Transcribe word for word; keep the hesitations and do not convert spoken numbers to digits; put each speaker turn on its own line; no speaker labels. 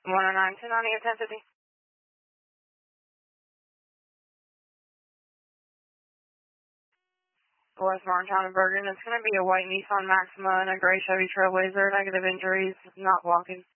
one oh nine, two ninety, ten fifty. West Martintown and Bergen. It's going to be a white Nissan Maxima and a gray Chevy Trailblazer. Negative injuries, not walking.